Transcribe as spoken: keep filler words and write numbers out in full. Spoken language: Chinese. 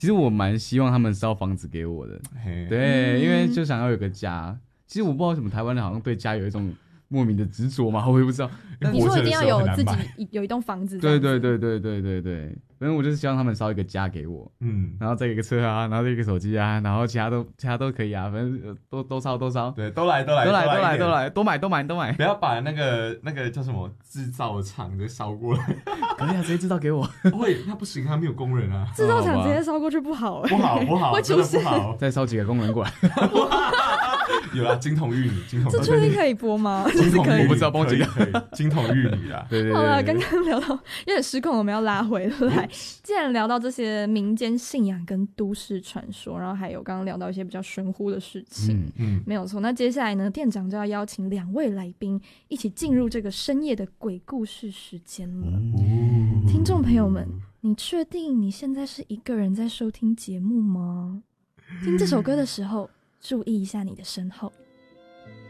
其实我蛮希望他们烧房子给我的，对，因为就想要有个家。其实我不知道为什么台湾人好像对家有一种莫名的执着嘛，我也不知道。 你说一定要有自己有一栋房子， 对对对对对对对。反正我就是希望他们烧一个家给我，嗯，然后再一个车啊，然后再一个手机啊，然后其他都其他都可以啊，反正都都烧都烧， 对，都来都来都来都来都来，都买都买都买， 不要把那个那个叫什么制造厂的烧过来， 可以啊，直接制造给我。 会，那不行，他没有工人啊， 制造厂直接烧过去不好， 不好不好，真的不好， 再烧几个工人过来。 有啦，金童玉女，金童。 这确定可以播吗？ 金童玉女， 我不知道，帮我剪掉。 金童玉女啊， 对对对。 好了，刚刚聊到有点失控，我们要拉回来。既然聊到这些民间信仰跟都市传说，然后还有刚刚聊到一些比较玄乎的事情，嗯嗯，没有错。那接下来呢，店长就要邀请两位来宾一起进入这个深夜的鬼故事时间了。哦、听众朋友们，你确定你现在是一个人在收听节目吗？听这首歌的时候，注意一下你的身后。